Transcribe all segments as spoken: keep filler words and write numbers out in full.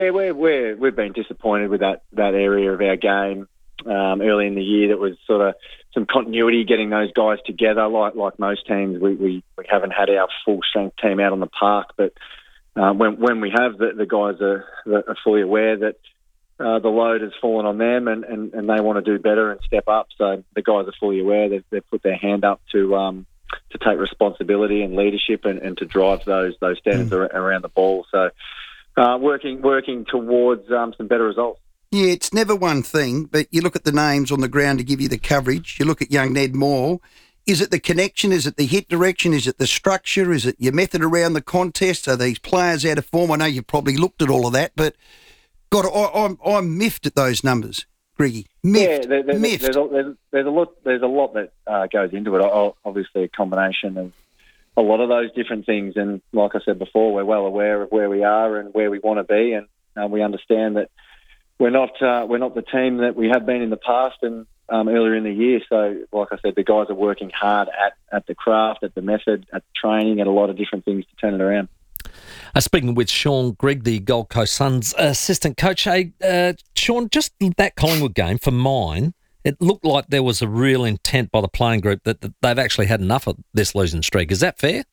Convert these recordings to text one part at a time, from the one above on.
we're, we're, we've been disappointed with that, that area of our game um, early in the year. That was sort of some continuity getting those guys together. Like like most teams, we, we, we haven't had our full-strength team out on the park, but uh, when when we have, the, the guys are, are fully aware that uh, the load has fallen on them and, and, and they want to do better and step up. So the guys are fully aware. They've, they've put their hand up to um, to take responsibility and leadership and, and to drive those those standards mm. around the ball. So uh, working working towards um, some better results. Yeah, it's never one thing, but you look at the names on the ground to give you the coverage. You look at young Ned Moore. Is it the connection? Is it the hit direction? Is it the structure? Is it your method around the contest? Are these players out of form? I know you've probably looked at all of that, but God, I, I'm I'm miffed at those numbers, Griggy. Miffed. Yeah, there, there, miffed. There's, a, there's, there's a lot. There's a lot that uh, goes into it. Obviously, a combination of a lot of those different things. And like I said before, we're well aware of where we are and where we want to be, and uh, we understand that we're not uh, we're not the team that we have been in the past and um, earlier in the year. So, like I said, the guys are working hard at, at the craft, at the method, at the training, at a lot of different things to turn it around. Uh, speaking with Sean Grigg, the Gold Coast Suns assistant coach. Hey, uh, Sean, just that Collingwood game, for mine, it looked like there was a real intent by the playing group that, that they've actually had enough of this losing streak. Is that fair?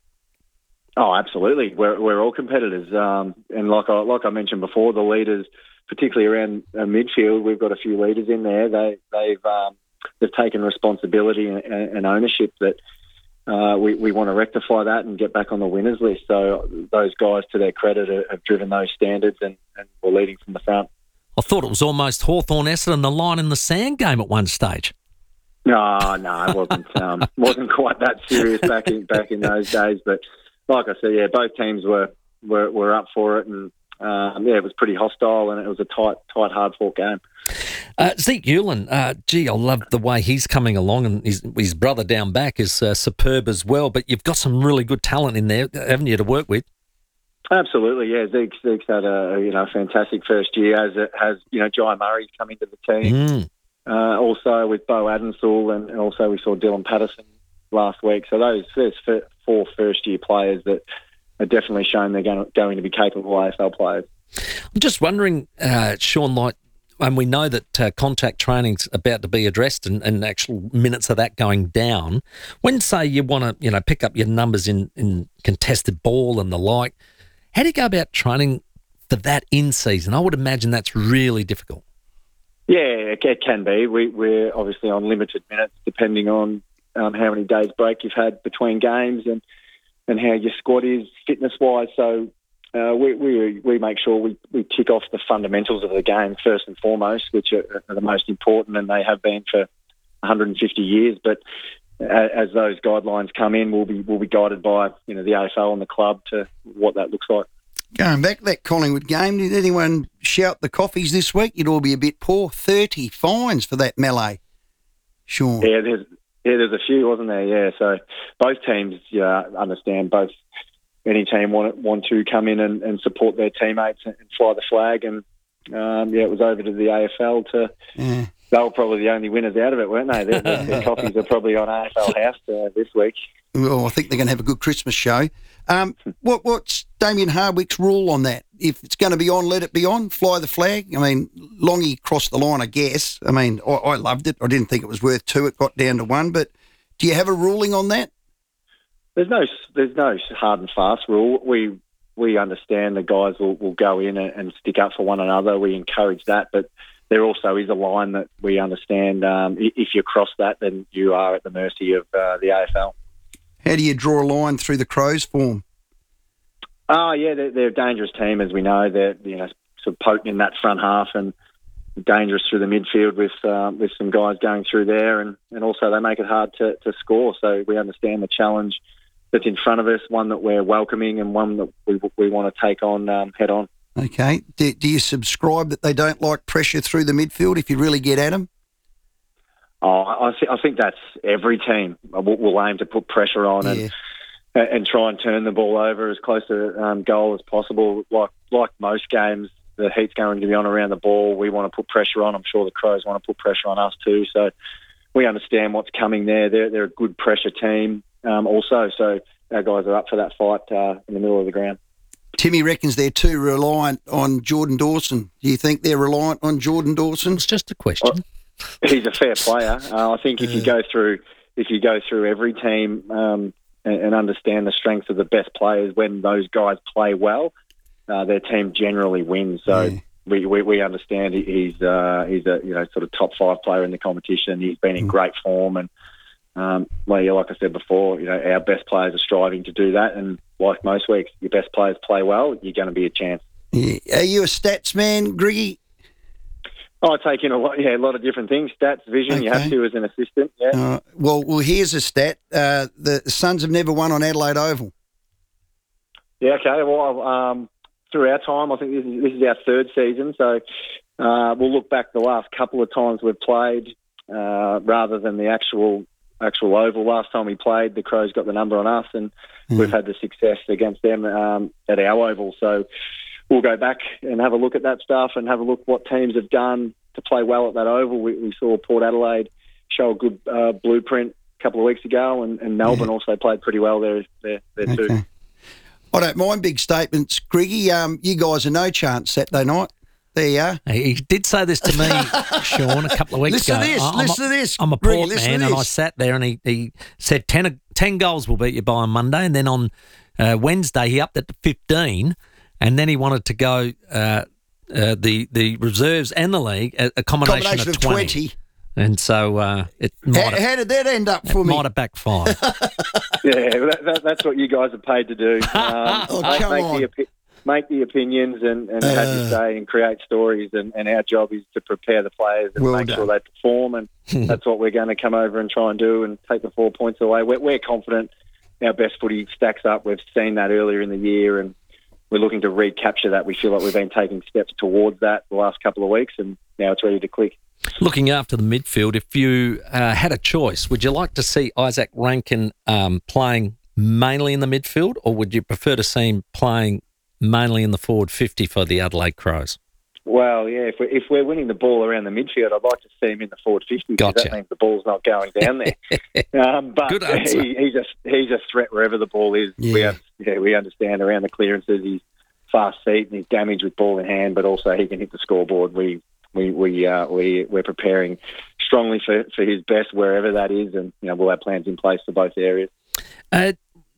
Oh, absolutely. We're we're all competitors, um, and like I like I mentioned before, the leaders, particularly around uh, midfield, we've got a few leaders in there. They they've um, they've taken responsibility and, and ownership that uh, we we want to rectify that and get back on the winners list. So those guys, to their credit, have driven those standards and, and were leading from the front. I thought it was almost Hawthorn-Essendon, the line in the sand game at one stage. No, no, it wasn't. um, wasn't quite that serious back in back in those days. But like I said, yeah, both teams were were, were up for it, and um, yeah, it was pretty hostile, and it was a tight, tight, hard fought game. Uh, Zeke Hewlin, uh, gee, I love the way he's coming along, and his, his brother down back is uh, superb as well. But you've got some really good talent in there, haven't you, to work with? Absolutely, yeah. Zeke, Zeke's had a you know fantastic first year, as it has you know Jai Murray come into the team. Mm. Uh, also with Bo Adensall, and, and also we saw Dylan Patterson last week. So those there's four first year players that are definitely shown they're going to, going to be capable A F L players. I'm just wondering, uh, Sean, like, and we know that uh, contact training's about to be addressed and, and actual minutes of that going down. When, say, you want to, you know, pick up your numbers in, in contested ball and the like, how do you go about training for that in season? I would imagine that's really difficult. Yeah, it, it can be. We, we're obviously on limited minutes, depending on um, how many days break you've had between games and, and how your squad is fitness-wise. So uh, we, we we make sure we, we tick off the fundamentals of the game first and foremost, which are, are the most important, and they have been for one hundred fifty years. But as, as those guidelines come in, we'll be we'll be guided by you know the A F L and the club to what that looks like. Going back to that Collingwood game, did anyone shout the coffees this week? You'd all be a bit poor. thirty fines for that melee. Sean. Yeah, there's yeah, there's a few, wasn't there? Yeah, so both teams, yeah, understand. Both any team want want to come in and, and support their teammates and, and fly the flag, and um, yeah, it was over to the A F L to. Yeah. They were probably the only winners out of it, weren't they? Their, their coffees are probably on A F L House uh, this week. Well, I think they're going to have a good Christmas show. Um, what, what's Damien Hardwick's rule on that? If it's going to be on, let it be on. Fly the flag. I mean, Longy crossed the line, I guess. I mean, I, I loved it. I didn't think it was worth two. It got down to one. But do you have a ruling on that? There's no, there's no hard and fast rule. We we understand the guys will, will go in and, and stick up for one another. We encourage that, but there also is a line that we understand. Um, if you cross that, then you are at the mercy of uh, the A F L. How do you draw a line through the Crows form? Oh, yeah, they're, they're a dangerous team, as we know. They're you know sort of potent in that front half and dangerous through the midfield with uh, with some guys going through there, and, and also they make it hard to, to score. So we understand the challenge that's in front of us, one that we're welcoming and one that we we want to take on um, head on. Okay. Do, do you subscribe that they don't like pressure through the midfield if you really get at them? Oh, I, th- I think that's every team. We'll, we'll aim to put pressure on yeah. and and try and turn the ball over as close to um, goal as possible. Like like most games, the heat's going to be on around the ball. We want to put pressure on. I'm sure the Crows want to put pressure on us too. So we understand what's coming there. They're, they're a good pressure team um, also. So our guys are up for that fight uh, in the middle of the ground. Timmy reckons they're too reliant on Jordan Dawson. Do you think they're reliant on Jordan Dawson? It's just a question. Well, he's a fair player. Uh, I think if you go through if you go through every team um, and, and understand the strengths of the best players, when those guys play well, uh, their team generally wins. So Yeah. we, we, we understand he- he's uh, he's a you know sort of top five player in the competition. He's been in great form, and um, well, yeah, like I said before, you know our best players are striving to do that. And like most weeks, your best players play well, you're going to be a chance. Yeah. Are you a stats man, Griggy? Oh, I take in a lot, yeah, a lot of different things. Stats, vision, you Okay. have to as an assistant. Yeah. Uh, well, well, here's a stat. Uh, the Suns have never won on Adelaide Oval. Yeah, okay. Well, um, through our time, I think this is, this is our third season, so uh, we'll look back the last couple of times we've played uh, rather than the actual actual oval. Last time we played, the Crows got the number on us, and Mm. we've had the success against them um, at our oval. So we'll go back and have a look at that stuff and have a look what teams have done to play well at that oval. We, we saw Port Adelaide show a good uh, blueprint a couple of weeks ago, and, and Melbourne Yeah. also played pretty well there, there, there too. Okay. I don't mind big statements, Griggy. Um, you guys are no chance Saturday night. There you are. He did say this to me, Sean, a couple of weeks Listen ago. to this, I'm listen a, to this, I'm a Griggy, Port listen man, to and I this. sat there and he, he said ten, ten goals will beat you by on Monday, and then on uh, Wednesday he upped it to fifteen, and then he wanted to go uh, uh, the the reserves and the league a, a combination, Combination of twenty. And so uh, it might How, have, how did that end up for me? might have backfired. Yeah, well, that, that, that's what you guys are paid to do. Um, Oh, make, come make on. The, opi- make the opinions and, and have your Uh. say and create stories. And, and our job is to prepare the players and Well make done. sure they perform. And that's what we're going to come over and try and do and take the four points away. We're, we're confident our best footy stacks up. We've seen that earlier in the year, and we're looking to recapture that. We feel like we've been taking steps towards that the last couple of weeks, and now it's ready to click. Looking after the midfield, if you uh, had a choice, would you like to see Isaac Rankin um, playing mainly in the midfield, or would you prefer to see him playing mainly in the forward fifty for the Adelaide Crows? Well, yeah, if we're, if we're winning the ball around the midfield, I'd like to see him in the forward fifty, because Gotcha. that means the ball's not going down there. um, but Good answer. he, he's, a, he's a threat wherever the ball is. We, Yeah. un- yeah, we understand around the clearances, he's fast feet and he's damaged with ball in hand, but also he can hit the scoreboard. We we we uh, we we're preparing strongly for, for his best wherever that is, and you know we'll have plans in place for both areas. Uh,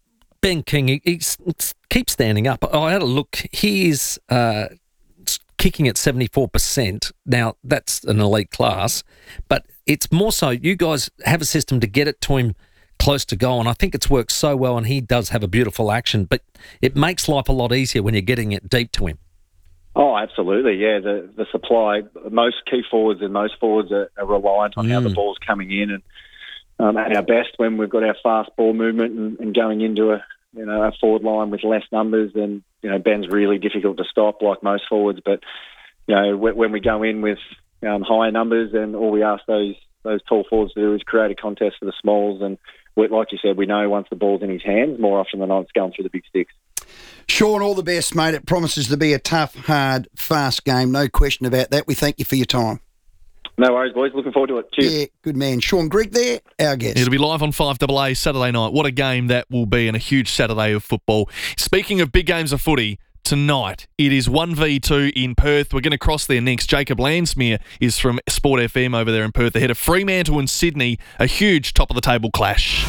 Ben King, he, he s- keeps standing up. I had a look. He is uh, s- kicking at seventy-four percent. Now, that's an elite class, but it's more so you guys have a system to get it to him close to goal, and I think it's worked so well, and he does have a beautiful action, but it makes life a lot easier when you're getting it deep to him. Oh, absolutely, yeah. The the supply, most key forwards and most forwards are, are reliant on how the Mm. ball's coming in, and um, at our best when we've got our fast ball movement and, and going into a you know a forward line with less numbers, then you know Ben's really difficult to stop, like most forwards. But you know when, when we go in with um, higher numbers, and all we ask those those tall forwards to do is create a contest for the smalls, and we, like you said, we know once the ball's in his hands, more often than not, it's going through the big sticks. Sean, all the best, mate. It promises to be a tough, hard, fast game. No question about that. We thank you for your time. No worries, boys. Looking forward to it. Cheers. Yeah, good man. Sean Grigg there, our guest. It'll be live on five A A Saturday night. What a game that will be, and a huge Saturday of football. Speaking of big games of footy, tonight it is one v two in Perth. We're going to cross there next. Jacob Landsmere is from Sport F M over there in Perth, ahead of Fremantle and Sydney. A huge top-of-the-table clash.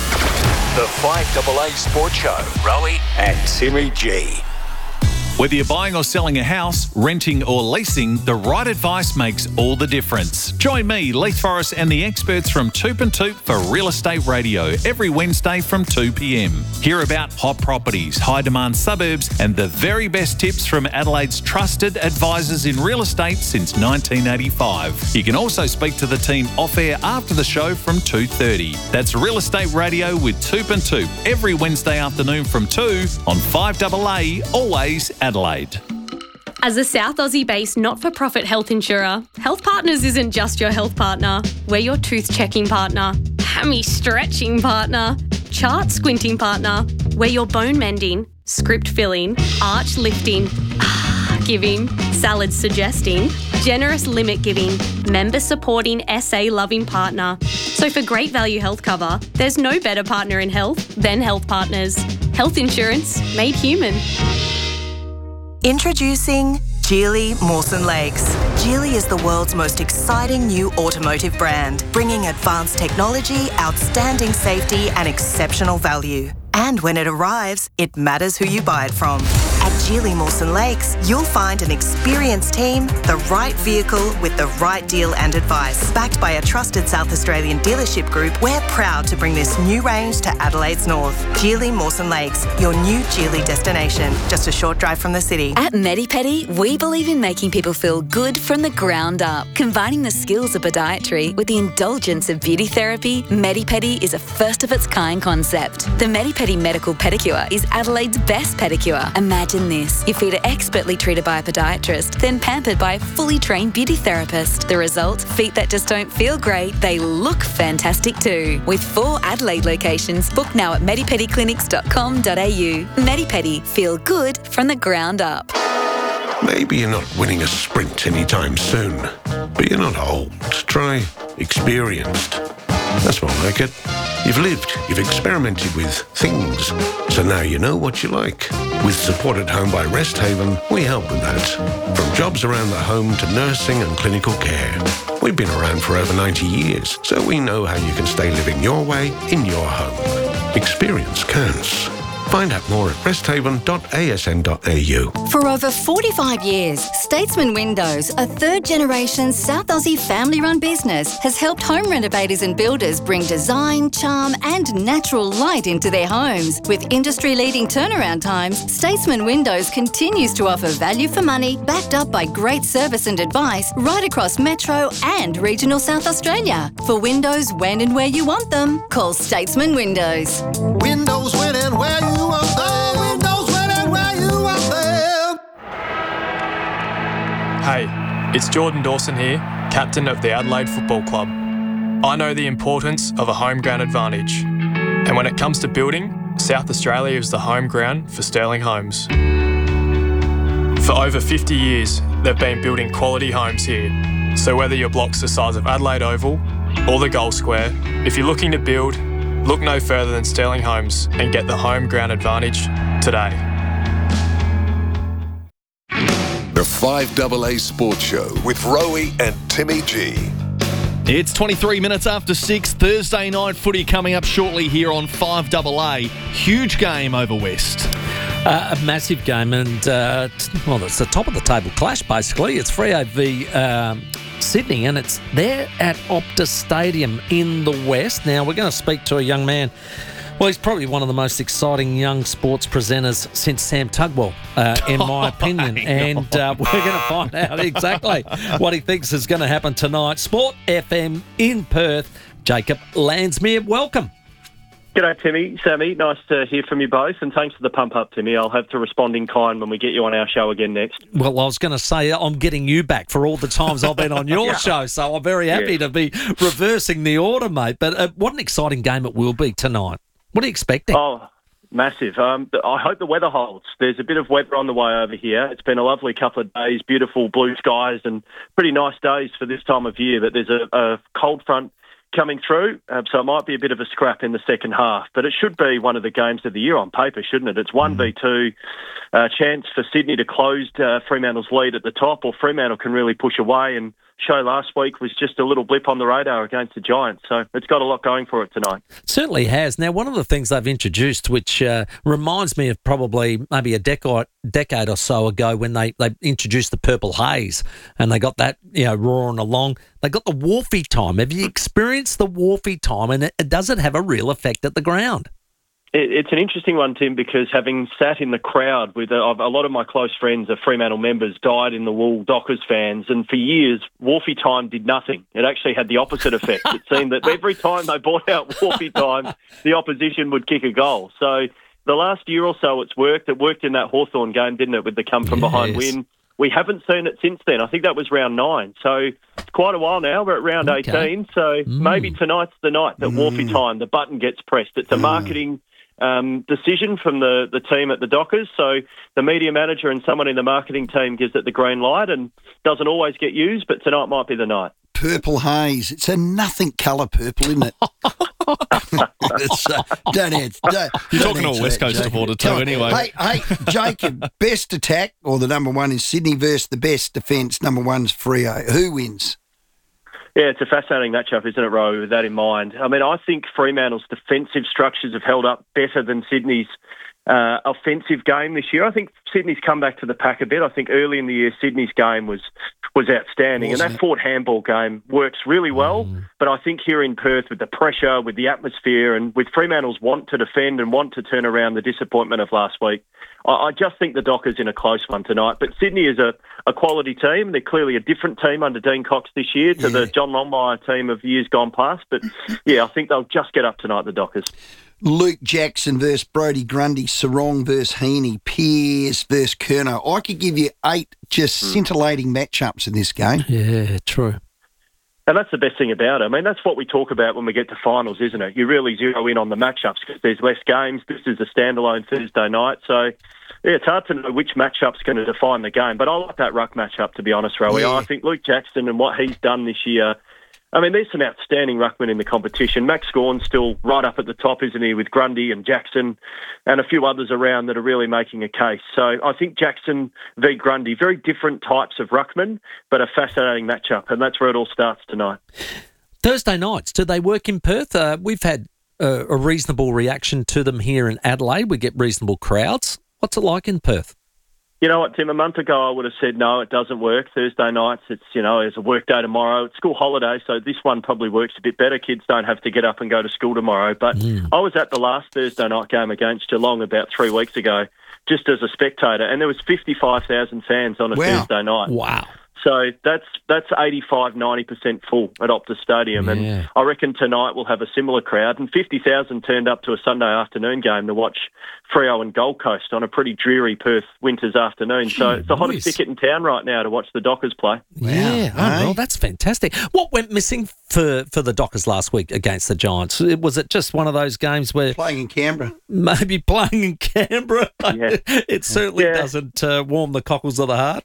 The five A A Sports Show. Rowie and Timmy G. Whether you're buying or selling a house, renting or leasing, the right advice makes all the difference. Join me, Leith Forrest, and the experts from Toop and Toop for Real Estate Radio every Wednesday from two p.m. Hear about hot properties, high-demand suburbs, and the very best tips from Adelaide's trusted advisors in real estate since nineteen eighty-five. You can also speak to the team off-air after the show from two thirty. That's Real Estate Radio with Toop and Toop every Wednesday afternoon from two on five A A, always Adelaide. As a South Aussie-based not-for-profit health insurer, Health Partners isn't just your health partner. We're your tooth-checking partner, hammy-stretching partner, chart-squinting partner. We're your bone-mending, script-filling, arch-lifting, ah-giving, salad-suggesting, generous limit-giving, member-supporting, S A-loving partner. So for great value health cover, there's no better partner in health than Health Partners. Health insurance made human. Introducing Geely Mawson Lakes. Geely is the world's most exciting new automotive brand, bringing advanced technology, outstanding safety and exceptional value. And when it arrives, it matters who you buy it from. At Geely Mawson Lakes, you'll find an experienced team, the right vehicle with the right deal and advice. Backed by a trusted South Australian dealership group, we're proud to bring this new range to Adelaide's north. Geely Mawson Lakes, your new Geely destination, just a short drive from the city. At MediPedi, we believe in making people feel good from the ground up. Combining the skills of podiatry with the indulgence of beauty therapy, MediPedi is a first-of-its-kind concept. The MediPedi Medical Pedicure is Adelaide's best pedicure. Imagine this. Your feet are expertly treated by a podiatrist, then pampered by a fully trained beauty therapist. The result? Feet that just don't feel great, they look fantastic too. With four Adelaide locations, book now at medipedi clinics dot com dot a u. MediPedi. Feel good from the ground up. Maybe you're not winning a sprint anytime soon, but you're not old. Try experienced. That's more like it. You've lived, you've experimented with things, so now you know what you like. With Support at Home by Rest Haven, we help with that. From jobs around the home to nursing and clinical care. We've been around for over ninety years, so we know how you can stay living your way in your home. Experience counts. Find out more at rest haven dot a s n dot a u. For over forty-five years, Statesman Windows, a third-generation South Aussie family-run business, has helped home renovators and builders bring design, charm and natural light into their homes. With industry-leading turnaround times, Statesman Windows continues to offer value for money, backed up by great service and advice right across Metro and regional South Australia. For windows when and where you want them, call Statesman Windows. Windows when and where you want them. Windows when and where you want them. Hey, it's Jordan Dawson here, captain of the Adelaide Football Club. I know the importance of a home ground advantage. And when it comes to building, South Australia is the home ground for Sterling Homes. For over fifty years, they've been building quality homes here. So whether your block's the size of Adelaide Oval or the Gold Square, if you're looking to build, look no further than Sterling Homes and get the home ground advantage today. The five A A Sports Show with Rowie and Timmy G. It's twenty-three minutes after six. Thursday night footy coming up shortly here on five A A. Huge game over West. Uh, a massive game, and uh, well, it's the top of the table clash basically. It's Freo v um, Sydney, and it's there at Optus Stadium in the West. Now we're going to speak to a young man. Well, he's probably one of the most exciting young sports presenters since Sam Tugwell, uh, in my opinion. And uh, we're going to find out exactly what he thinks is going to happen tonight. Sport F M in Perth. Jacob Landsmere, welcome. G'day, Timmy, Sammy. Nice to hear from you both, and thanks for the pump up, Timmy. I'll have to respond in kind when we get you on our show again next. Well, I was going to say I'm getting you back for all the times I've been on your yeah. show, so I'm very happy yeah. to be reversing the order, mate. But uh, what an exciting game it will be tonight. What are you expecting? Oh, massive. Um, I hope the weather holds. There's a bit of weather on the way over here. It's been a lovely couple of days, beautiful blue skies and pretty nice days for this time of year, but there's a, a cold front coming through, um, so it might be a bit of a scrap in the second half, but it should be one of the games of the year on paper, shouldn't it? It's one v two, uh, chance for Sydney to close uh, Fremantle's lead at the top, or Fremantle can really push away, and show last week was just a little blip on the radar against the Giants, so it's got a lot going for it tonight. Certainly has. Now, one of the things they've introduced, which uh, reminds me of probably maybe a decade decade or so ago when they, they introduced the purple haze and they got that, you know, roaring along. They got the Wharfie time. Have you experienced the Wharfie time, and it, does it have a real effect at the ground? It's an interesting one, Tim, because having sat in the crowd with a, a lot of my close friends are Fremantle members, died in the wool Dockers fans, and for years, Wharfie time did nothing. It actually had the opposite effect. It seemed that every time they brought out Wharfie time, the opposition would kick a goal. So the last year or so it's worked. It worked in that Hawthorn game, didn't it, with the come-from-behind yes. win. We haven't seen it since then. I think that was round nine. So it's quite a while now. We're at round okay. eighteen. So mm. maybe tonight's the night that mm. Wharfie time, the button gets pressed. It's a marketing um, decision from the, the team at the Dockers. So the media manager and someone in the marketing team gives it the green light and doesn't always get used, but tonight might be the night. Purple haze. It's a nothing colour purple, isn't it? So, don't answer. Don't, You're don't talking to a answer West that, Coast Jacob. supporter too, Come on. anyway. Hey, hey, Jacob, best attack or the number one is Sydney versus the best defence. Number one's Freo. Who wins? Yeah, it's a fascinating matchup, isn't it, Roy, with that in mind? I mean, I think Fremantle's defensive structures have held up better than Sydney's uh, offensive game this year. I think Sydney's come back to the pack a bit. I think early in the year, Sydney's game was was outstanding. Wasn't and that it? Fort handball game works really well. Mm. But I think here in Perth, with the pressure, with the atmosphere, and with Fremantle's want to defend and want to turn around the disappointment of last week, I, I just think the Dockers in a close one tonight. But Sydney is a, a quality team. They're clearly a different team under Dean Cox this year to Yeah. the John Longmire team of years gone past. But, yeah, I think they'll just get up tonight, the Dockers. Luke Jackson versus Brodie Grundy, Sarong versus Heaney, Pearce versus Kerno. I could give you eight just Hmm. scintillating matchups in this game. Yeah, true. And that's the best thing about it. I mean, that's what we talk about when we get to finals, isn't it? You really zero in on the matchups because there's less games. This is a standalone Thursday night. So, yeah, it's hard to know which matchup's going to define the game. But I like that ruck matchup, to be honest, Rowie. Yeah. I think Luke Jackson and what he's done this year, I mean, there's some outstanding ruckmen in the competition. Max Gorn's still right up at the top, isn't he, with Grundy and Jackson and a few others around that are really making a case. So I think Jackson v Grundy, very different types of ruckmen, but a fascinating matchup, and that's where it all starts tonight. Thursday nights, do they work in Perth? Uh, we've had uh, a reasonable reaction to them here in Adelaide. We get reasonable crowds. What's it like in Perth? You know what, Tim? A month ago, I would have said, no, it doesn't work. Thursday nights, it's, you know, it's a work day tomorrow. It's school holiday, so this one probably works a bit better. Kids don't have to get up and go to school tomorrow. But mm. I was at the last Thursday night game against Geelong about three weeks ago, just as a spectator, and there was fifty-five thousand fans on a Wow. Thursday night. Wow. So that's that's eighty-five, ninety percent full at Optus Stadium. Yeah. And I reckon tonight we'll have a similar crowd. And fifty thousand turned up to a Sunday afternoon game to watch Freo and Gold Coast on a pretty dreary Perth winter's afternoon. So it's the hottest Nice. ticket in town right now to watch the Dockers play. Yeah, oh, Hey. well, that's fantastic. What went missing for, for the Dockers last week against the Giants? Was it just one of those games where Playing in Canberra. maybe playing in Canberra, Yeah. it certainly Yeah. doesn't uh, warm the cockles of the heart?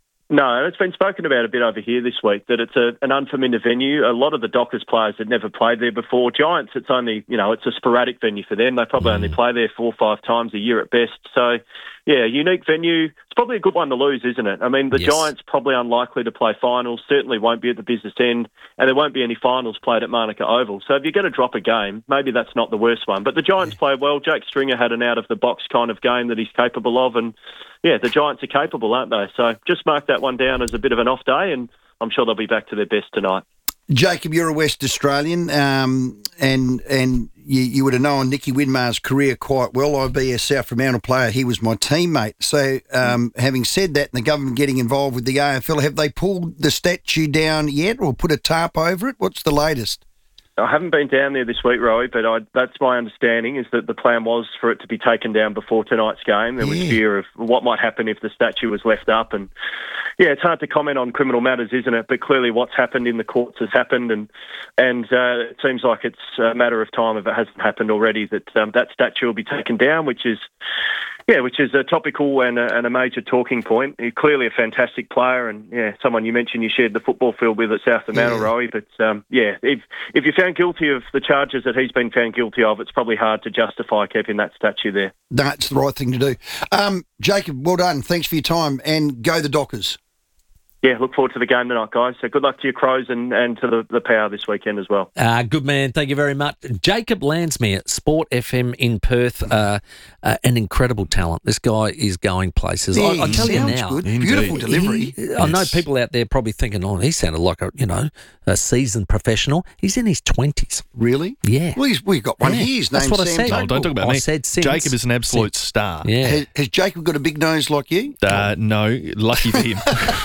No, it's been spoken about a bit over here this week that it's a, an unfamiliar venue. A lot of the Dockers players had never played there before. Giants, it's only, you know, it's a sporadic venue for them. They probably mm. only play there four or five times a year at best. So, yeah, unique venue. It's probably a good one to lose, isn't it? I mean, the Yes. Giants probably unlikely to play finals, certainly won't be at the business end, and there won't be any finals played at Manuka Oval. So if you're going to drop a game, maybe that's not the worst one. But the Giants played well. Jake Stringer had an out-of-the-box kind of game that he's capable of, and, yeah, the Giants are capable, aren't they? So just mark that one down as a bit of an off day, and I'm sure they'll be back to their best tonight. Jacob, you're a West Australian, um, and and you, you would have known Nicky Widmar's career quite well. I'd be a South Fremantle player. He was my teammate. So um, having said that, and the government getting involved with the A F L, have they pulled the statue down yet or put a tarp over it? What's the latest? I haven't been down there this week, Roy, but I, that's my understanding is that the plan was for it to be taken down before tonight's game. There was Yeah. fear of what might happen if the statue was left up. And, yeah, it's hard to comment on criminal matters, isn't it? But clearly what's happened in the courts has happened, and and uh, it seems like it's a matter of time if it hasn't happened already that um, that statue will be taken down, which is... Yeah, which is a topical and a, and a major talking point. He's clearly a fantastic player, and yeah, someone you mentioned you shared the football field with at South Fremantle, Yeah. Rowie. But um, yeah, if if you're found guilty of the charges that he's been found guilty of, it's probably hard to justify keeping that statue there. That's the right thing to do. Um, Jacob, well done. Thanks for your time, and go the Dockers. Yeah, look forward to the game tonight, guys. So good luck to your Crows and, and to the, the Power this weekend as well. Uh, good man. Thank you very much. Jacob Landsmere, Sport F M in Perth, uh, uh, an incredible talent. This guy is going places. Yeah, I, I he tell you sounds now. good. Indeed. Beautiful delivery. He, I know people out there probably thinking, oh, he sounded like a, you know, a seasoned professional. He's in his twenties. Really? Yeah. Well, he's, we've got one Yeah, here. His that's name's what I Sam said. Oh, Tuggle. don't talk about I me. said since. Jacob is an absolute star. Yeah. Has, has Jacob got a big nose like you? Uh, no, lucky for him.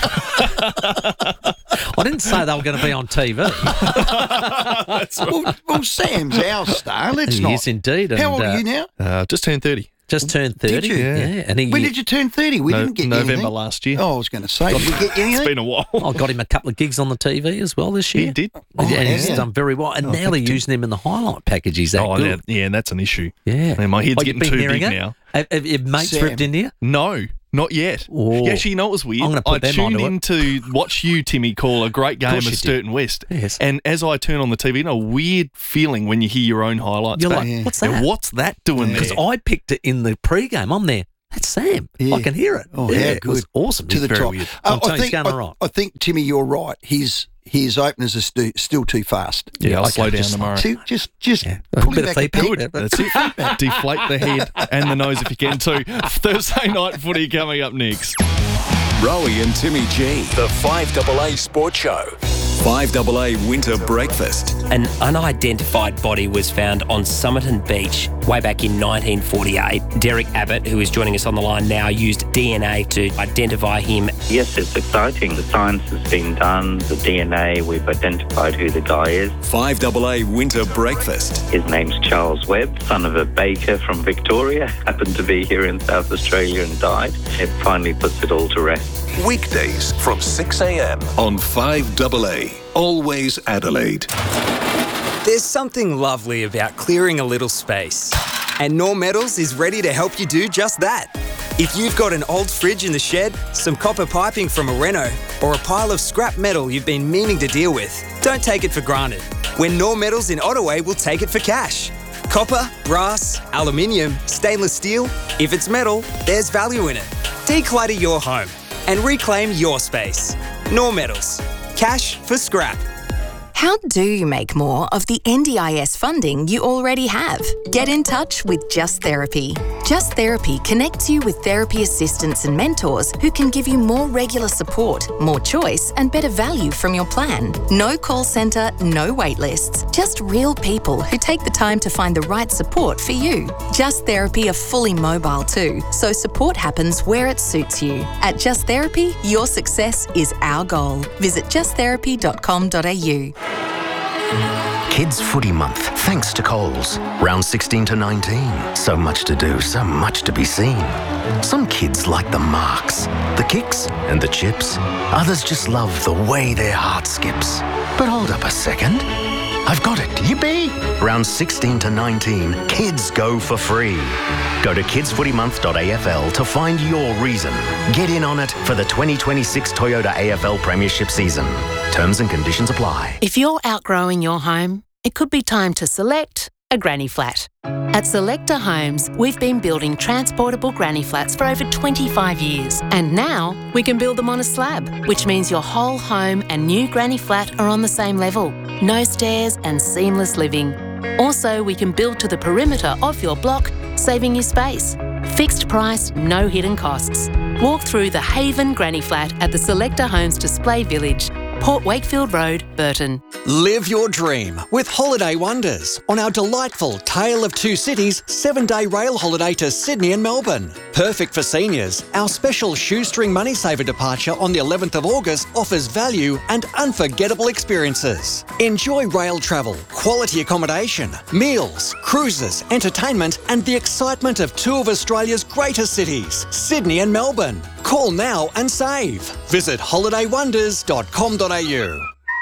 I didn't say they were going to be on T V. well, well, Sam's our star. Let's He not. is indeed. How and, old are uh, you now? Uh, just turned thirty. Just turned thirty. Did you? Yeah. And he, When did you turn thirty? We No- didn't get you November anything. last year. Oh, I was going to say, did we get you It's anything? been a while. I got him a couple of gigs on the T V as well this year. He did. Oh, and he's yeah. done very well. And now they're using him in the highlight package. He's that Oh, good. yeah, yeah, and that's an issue. Yeah. Man, my head's Oh, you've getting been too hearing big it? now. Have, have your mates Sam. ripped into you? No, Not yet. Oh. Actually, you know what was weird? I'm gonna put I them tuned onto in to watch you, Timmy, call a great game course of you Sturton West. Yes. And as I turn on the T V, you know, a weird feeling when you hear your own highlights You're back. like, what's Yeah, that? what's that doing Because there? I picked it in the pre-game. I'm there. That's Sam. Yeah. I can hear it. Oh, yeah, how it was good. awesome. To the Very top. weird. Uh, I'm telling you, I, it's think, going I, all right. I think, Timmy, you're right. His his openers are stu- still too fast. Yeah, I'll okay, slow down just- tomorrow. Too, just just Yeah. pull A him bit of back a feedback. bit. Good. That's it. Deflate the head and the nose if you can too. Thursday night footy coming up next. Rowie and Timmy G, the five A A Sports Show. five A A Winter Breakfast. An unidentified body was found on Somerton Beach way back in nineteen forty-eight. Derek Abbott, who is joining us on the line now, used D N A to identify him. Yes, it's exciting. The science has been done, the D N A, we've identified who the guy is. five A A Winter Breakfast. His name's Charles Webb, son of a baker from Victoria, happened to be here in South Australia and died. It finally puts it all to rest. Weekdays from six a.m. on five A A. Always Adelaide. There's something lovely about clearing a little space. And Norm Metals is ready to help you do just that. If you've got an old fridge in the shed, some copper piping from a reno, or a pile of scrap metal you've been meaning to deal with, don't take it for granted. When Norm Metals in Ottaway will take it for cash. Copper, brass, aluminium, stainless steel. If it's metal, there's value in it. Declutter your home and reclaim your space. Norm Metals. Cash for scrap. How do you make more of the N D I S funding you already have? Get in touch with Just Therapy. Just Therapy connects you with therapy assistants and mentors who can give you more regular support, more choice, and better value from your plan. No call centre, no wait lists. Just real people who take the time to find the right support for you. Just Therapy are fully mobile too, so support happens where it suits you. At Just Therapy, your success is our goal. Visit just therapy dot com dot a u. Kids Footy Month, thanks to Coles. Round sixteen to nineteen. So much to do, so much to be seen. Some kids like the marks, the kicks and the chips. Others just love the way their heart skips. But hold up a second. I've got it, yippee! Round sixteen to nineteen, kids go for free. Go to kids footy month dot a f l to find your reason. Get in on it for the twenty twenty-six Toyota A F L Premiership season. Terms and conditions apply. If you're outgrowing your home, it could be time to select a granny flat. At Selector Homes, we've been building transportable granny flats for over twenty-five years. And now we can build them on a slab, which means your whole home and new granny flat are on the same level. No stairs and seamless living. Also, we can build to the perimeter of your block, saving you space. Fixed price, no hidden costs. Walk through the Haven Granny Flat at the Selector Homes Display Village, Port Wakefield Road, Burton. Live your dream with Holiday Wonders on our delightful Tale of Two Cities seven-day rail holiday to Sydney and Melbourne. Perfect for seniors, our special shoestring money saver departure on the eleventh of August offers value and unforgettable experiences. Enjoy rail travel, quality accommodation, meals, cruises, entertainment and the excitement of two of Australia's greatest cities, Sydney and Melbourne. Call now and save. Visit holiday wonders dot com dot a u.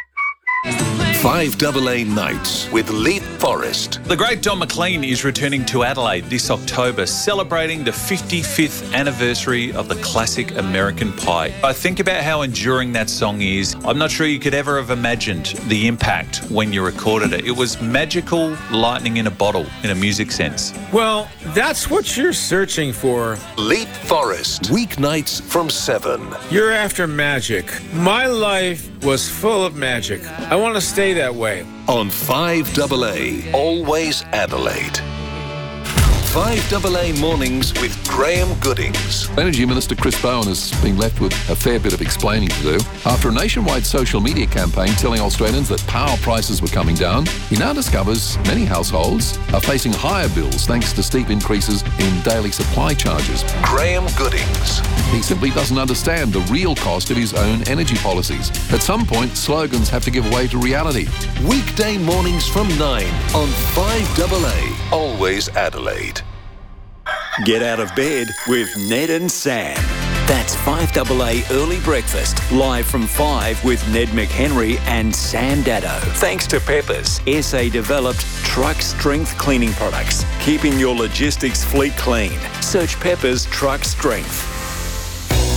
five A A Nights with Leap Forest. The great Don McLean is returning to Adelaide this October, celebrating the fifty-fifth anniversary of the classic American Pie. I think about how enduring that song is. I'm not sure you could ever have imagined the impact when you recorded it. It was magical lightning in a bottle, in a music sense. Well, that's what you're searching for. Leap Forest, weeknights from seven. You're after magic. My life was full of magic. I want to stay that way. On five A A, always Adelaide. five A A Mornings with Graham Goodings. Energy Minister Chris Bowen has been left with a fair bit of explaining to do. After a nationwide social media campaign telling Australians that power prices were coming down, he now discovers many households are facing higher bills thanks to steep increases in daily supply charges. Graham Goodings. He simply doesn't understand the real cost of his own energy policies. At some point, slogans have to give way to reality. Weekday mornings from nine on five A A, always Adelaide. Get out of bed with Ned and Sam. That's five A A Early Breakfast, live from five with Ned McHenry and Sam Daddo. Thanks to Peppers, S A-developed truck strength cleaning products, keeping your logistics fleet clean. Search Peppers Truck Strength.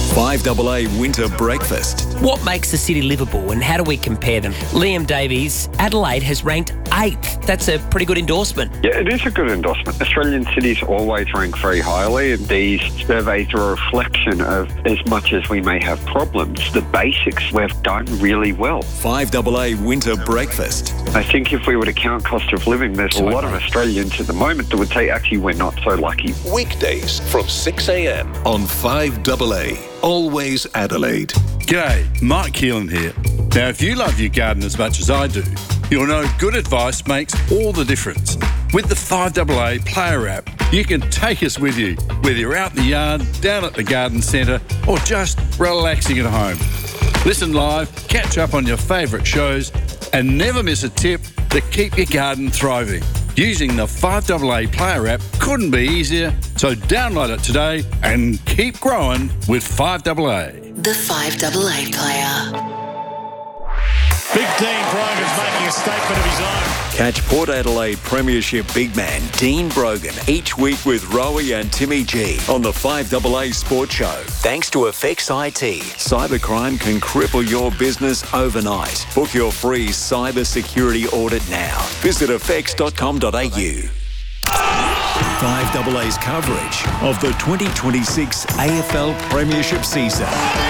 five A A Winter Breakfast. What makes the city livable and how do we compare them? Liam Davies, Adelaide has ranked eighth. That's a pretty good endorsement. Yeah, it is a good endorsement. Australian cities always rank very highly, and these surveys are a reflection of, as much as we may have problems, the basics we've done really well. five A A Winter Breakfast. I think if we were to count cost of living, there's a lot of Australians at the moment that would say, actually, we're not so lucky. Weekdays from six a.m. on five A A. Always Adelaide. G'day, Mike Keelan here. Now, if you love your garden as much as I do, you'll know good advice makes all the difference. With the five A A Player app, you can take us with you, whether you're out in the yard, down at the garden centre, or just relaxing at home. Listen live, catch up on your favourite shows, and never miss a tip to keep your garden thriving. Using the five A A Player app couldn't be easier, so download it today and keep growing with five A A. The five A A Player. Big Dean Brogan's making a statement of his own. Catch Port Adelaide Premiership big man Dean Brogan each week with Rowie and Timmy G on the five A A Sports Show. Thanks to Effects I T, cybercrime can cripple your business overnight. Book your free cyber security audit now. Visit effects dot com dot a u. five A A's coverage of the twenty twenty-six A F L Premiership season.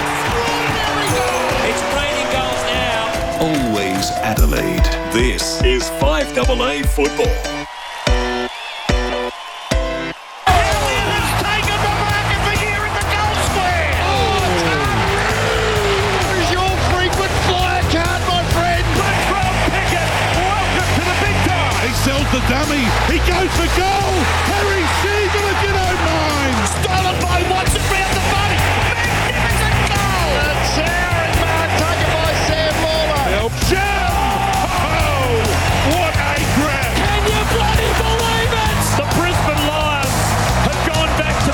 It's raining goals now. Always Adelaide. This is five A A football. The dummy, he goes for goal,